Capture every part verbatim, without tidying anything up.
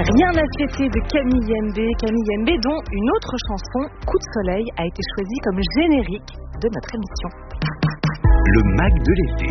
Rien à fêter de Camille Yembe, Camille Yembe dont une autre chanson, Coup de soleil, a été choisie comme générique de notre émission. Le Mag de l'été.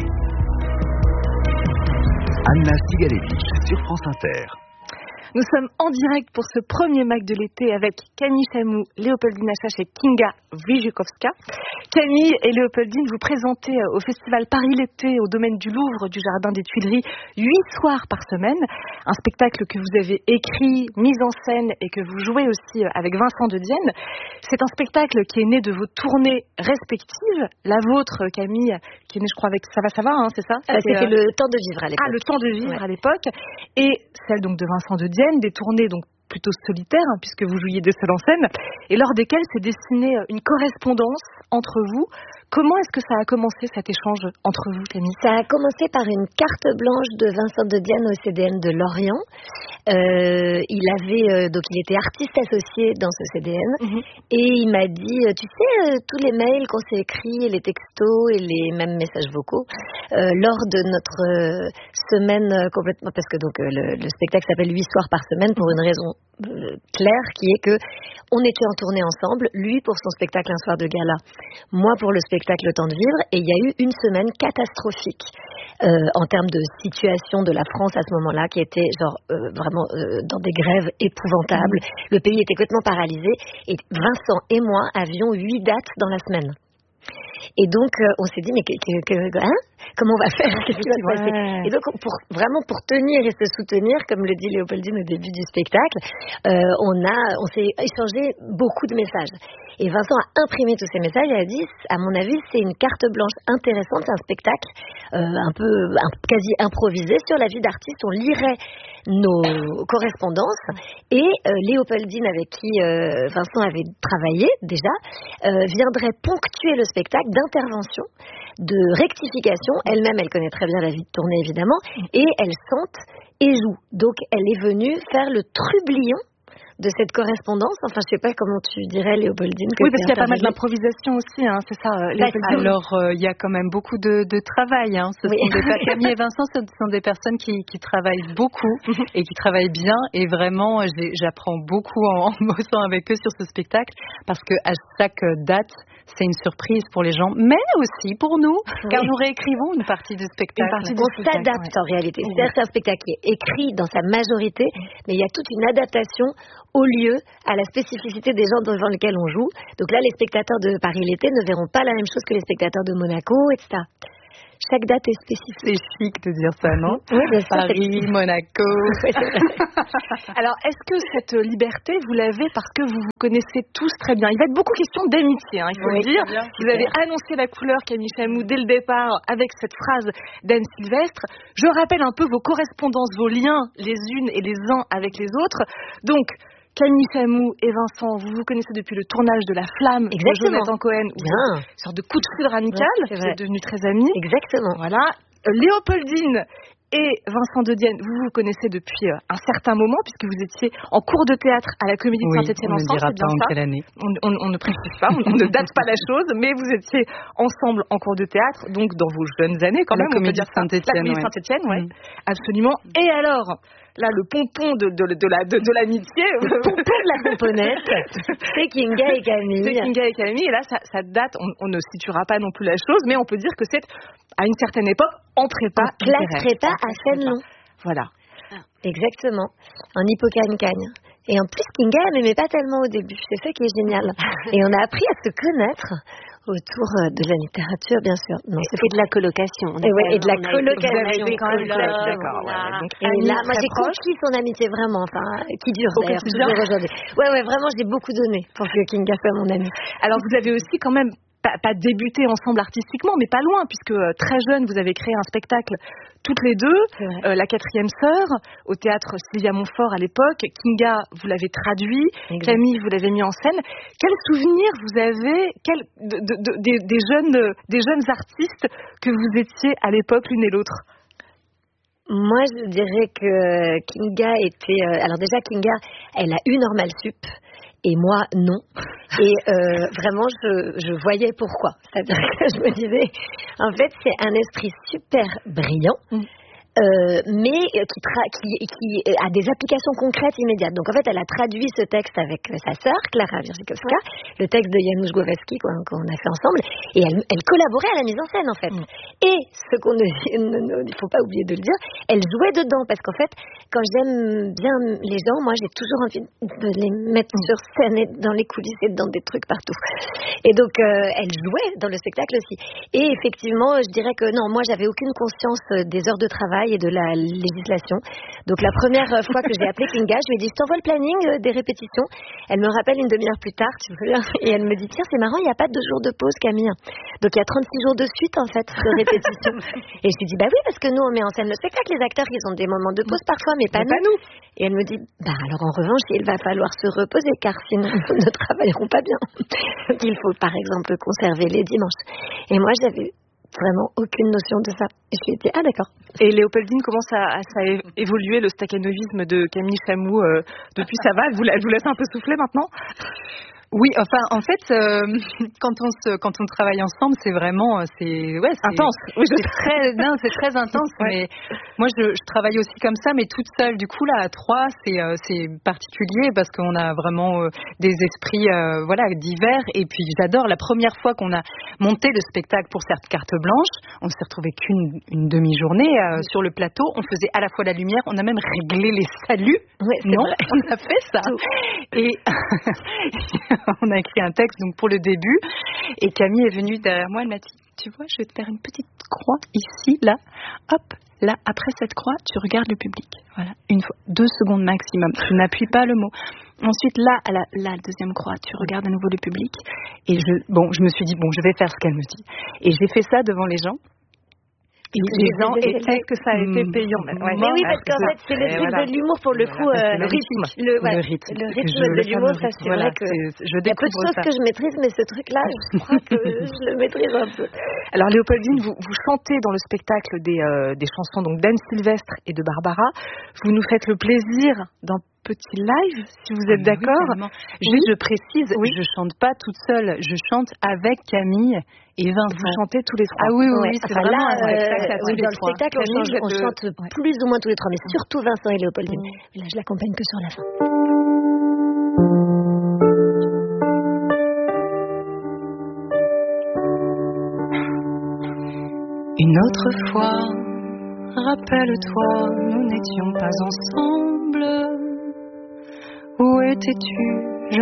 Anna Sigalevich sur France Inter. Nous sommes en direct pour ce premier Mag de l'été avec Camille Chamou, Léopoldine Achache et Kinga Wyjukowska. Camille et Léopoldine, vous présentez au festival Paris l'été au domaine du Louvre du Jardin des Tuileries huit soirs par semaine. Un spectacle que vous avez écrit, mis en scène et que vous jouez aussi avec Vincent de Dienne. C'est un spectacle qui est né de vos tournées respectives. La vôtre, Camille, qui est née, je crois, avec Ça va, ça va, hein, c'est ça euh, C'était euh... le temps de vivre à l'époque. Ah, le temps de vivre ouais. à l'époque. Et celle donc de Vincent de Dienne, des tournées donc plutôt solitaires, hein, puisque vous jouiez des seuls en scène, et lors desquelles s'est dessinée une correspondance entre vous. Comment est-ce que ça a commencé cet échange entre vous, Camille ? Ça a commencé par une carte blanche de Vincent de Dienne au C D N de Lorient. Euh, il avait euh, donc il était artiste associé dans ce C D N mm-hmm. et il m'a dit euh, tu sais euh, tous les mails qu'on s'est écrits, les textos et les mêmes messages vocaux euh, lors de notre euh, semaine euh, complètement parce que donc euh, le, le spectacle s'appelle huit soirs par semaine pour une raison euh, claire qui est que on était en tournée ensemble, lui pour son spectacle Un soir de gala, moi pour le spectacle Le temps de vivre, et il y a eu une semaine catastrophique euh, en termes de situation de la France à ce moment-là, qui était genre euh, vraiment euh, dans des grèves épouvantables. Mmh. Le pays était complètement paralysé, et Vincent et moi avions huit dates dans la semaine. Et donc euh, on s'est dit mais que, que, que, hein comment on va faire, qu'est-ce qui va se passer? Et donc pour vraiment pour tenir et se soutenir, comme le dit Léopoldine au début du spectacle, euh, on a on s'est échangé beaucoup de messages. Et Vincent a imprimé tous ces messages et a dit, à mon avis, c'est une carte blanche intéressante, c'est un spectacle euh, un peu un, quasi improvisé sur la vie d'artiste. On lirait nos correspondances et euh, Léopoldine, avec qui euh, Vincent avait travaillé déjà, euh, viendrait ponctuer le spectacle d'intervention, de rectification. Elle-même, elle connaît très bien la vie de tournée, évidemment, et elle chante et joue. Donc, elle est venue faire le trublion de cette correspondance. Enfin, je sais pas comment tu dirais, Léopoldine. Oui, parce qu'il y a pas mal d'improvisation aussi, hein, c'est ça. Léopoldine. Alors, il euh, y a quand même beaucoup de, de travail. Hein. Ce oui. sont des, Camille et Vincent, ce sont des personnes qui, qui travaillent beaucoup et qui travaillent bien. Et vraiment, j'apprends beaucoup en, en bossant avec eux sur ce spectacle, parce que à chaque date, c'est une surprise pour les gens, mais aussi pour nous, oui. car nous réécrivons une partie du spectacle. Une partie on s'adapte ouais. en réalité. Oui. C'est-à-dire que c'est un spectacle qui est écrit dans sa majorité, mais il y a toute une adaptation au lieu, à la spécificité des gens devant lesquels on joue. Donc là, les spectateurs de Paris l'été ne verront pas la même chose que les spectateurs de Monaco, et cetera. Chaque date est spécifique. C'est chic de dire ça, non? Oui, bien sûr. Paris, Monaco. Alors, est-ce que cette liberté, vous l'avez parce que vous vous connaissez tous très bien? Il va être beaucoup question d'amitié, hein, il faut oui, le dire. Bien, vous avez annoncé la couleur, Camille Chamou, dès le départ, avec cette phrase d'Anne Sylvestre. Je rappelle un peu vos correspondances, vos liens, les unes et les uns avec les autres. Donc, Camille Chamou et Vincent, vous vous connaissez depuis le tournage de La Flamme de Jonathan Cohen, où une sorte de coup de foudre amical, ouais, vous êtes devenus très amis. Exactement. Voilà. Euh, Léopoldine et Vincent de Dienne, vous vous connaissez depuis euh, un certain moment, puisque vous étiez en cours de théâtre à la Comédie oui, de Saint-Étienne ensemble. On ne dira pas en quelle année. On, on, on ne précise pas, on, on ne date pas la chose, mais vous étiez ensemble en cours de théâtre, donc dans vos jeunes années quand la même. La Comédie de Saint-Étienne, La Comédie de Saint-Étienne, oui. Mmh. Absolument. Et alors, là, le pompon de, de, de, la, de, de l'amitié. Le pompon de la pomponnette. C'est Kinga et Camille. C'est Kinga et Camille. Et là, ça, ça date, on, on ne situera pas non plus la chose, mais on peut dire que c'est, à une certaine époque, en prépa. En classe prépa à Fénelon. Voilà. Ah. Exactement. En hippocagne-cagne. Et en plus, Kinga, elle m'aimait pas tellement au début. C'est ça qui est génial. Et on a appris à se connaître autour de la littérature, bien sûr. Non, c'était de la colocation. Et, ouais, et de la colocation. D'accord. Voilà. Ouais. Et là, moi, j'ai compris son amitié vraiment, enfin, qui dure d'ailleurs toujours aujourd'hui. Ouais, ouais, vraiment, j'ai beaucoup donné pour que Kinga soit mon amie. Alors, vous avez aussi quand même pas, pas débuté ensemble artistiquement, mais pas loin, puisque euh, très jeune, vous avez créé un spectacle toutes les deux, euh, La quatrième sœur, au théâtre Sylvia Montfort à l'époque. Kinga, vous l'avez traduit. Exact. Camille, vous l'avez mis en scène. Quels souvenirs vous avez quel, de, de, de, de, des, jeunes, des jeunes artistes que vous étiez à l'époque l'une et l'autre? Moi, je dirais que Kinga était... Euh, alors déjà, Kinga, elle a eu Normal Sup. Et moi, non. Et euh, vraiment, je, je voyais pourquoi. C'est-à-dire que je me disais, en fait, c'est un esprit super brillant, Euh, mais qui, tra- qui, qui a des applications concrètes immédiates. Donc en fait, elle a traduit ce texte avec sa sœur, Klara Wierzchowska, le texte de Janusz Głowacki qu'on, qu'on a fait ensemble, et elle, elle collaborait à la mise en scène en fait. Mm. Et ce qu'on ne, il ne faut pas oublier de le dire, elle jouait dedans, parce qu'en fait, quand j'aime bien les gens, moi j'ai toujours envie de les mettre mm. sur scène et dans les coulisses et dans des trucs partout. Et donc euh, elle jouait dans le spectacle aussi. Et effectivement, je dirais que non, moi j'avais aucune conscience des heures de travail et de la législation. Donc la première fois que j'ai appelé Kinga, je lui ai dit je t'envoie le planning euh, des répétitions. Elle me rappelle une demi-heure plus tard, tu veux, et elle me dit tiens c'est marrant, il n'y a pas de jours de pause, Camille. Donc il y a trente-six jours de suite en fait de répétition. Et je lui dis bah oui, parce que nous on met en scène le spectacle, les acteurs ils ont des moments de pause parfois, mais pas, mais nous. pas nous. Et elle me dit bah alors en revanche il va falloir se reposer car sinon nous ne travaillerons pas bien. Il faut par exemple conserver les dimanches. Et moi j'avais vraiment aucune notion de ça. Et je lui ai dit, ah d'accord. Et Léopoldine, comment ça, ça a évolué le staccanovisme de Camille Chamou euh, depuis? Ça va? Elle vous, elle vous laisse un peu souffler maintenant? Oui, enfin, en fait, euh, quand on se, quand on travaille ensemble, c'est vraiment, c'est, ouais, c'est intense. Oui, c'est très, non, c'est très intense. Ouais. Mais moi, je, je travaille aussi comme ça, mais toute seule. Du coup, là, à trois, c'est, euh, c'est particulier parce qu'on a vraiment euh, des esprits, euh, voilà, divers. Et puis, j'adore. La première fois qu'on a monté le spectacle pour cette carte blanche, on s'est retrouvé qu'une une demi-journée euh, sur le plateau. On faisait à la fois la lumière, on a même réglé les saluts. Ouais, non, vrai. On a fait ça. Et on a écrit un texte donc pour le début et Camille est venue derrière moi, elle m'a dit tu vois je vais te faire une petite croix ici, là, hop, là après cette croix tu regardes le public, voilà, une fois, deux secondes maximum, tu n'appuies pas le mot, ensuite là à la, la deuxième croix tu regardes à nouveau le public et je, bon je me suis dit bon je vais faire ce qu'elle me dit et j'ai fait ça devant les gens. Et les gens étaient que ça a été payant. Ouais. Mais oui, parce qu'en fait, c'est le truc voilà. de l'humour pour le coup. Voilà, euh, le rythme. Le, ouais, le rythme. Le rythme de l'humour, ça c'est voilà, vrai que c'est, je il y a peu de choses ça. que je maîtrise, mais ce truc-là, je crois que je le maîtrise un peu. Alors Léopoldine, vous, vous chantez dans le spectacle des, euh, des chansons donc d'Anne Sylvestre et de Barbara. Vous nous faites le plaisir d'un petit live, si vous êtes ah, d'accord. Oui, Juste, oui. je précise, oui. je chante pas toute seule, je chante avec Camille et Vincent. Vous chantez tous les trois. Ah oui, oui, ouais. oui, c'est enfin, vraiment là, un spectacle à euh, tous oui, les dans trois. le spectacle, on, change, on de... chante ouais. plus ou moins tous les trois, mais surtout Vincent et Léopoldine. Mmh. Là, je l'accompagne que sur la fin. Une autre fois, rappelle-toi, nous n'étions pas ensemble. Où étais-tu